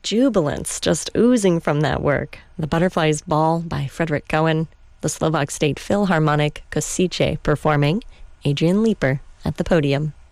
jubilance just oozing from that work. The Butterflies Ball by Frederick Cohen, the Slovak State Philharmonic Kosice performing, Adrian Leeper at the podium.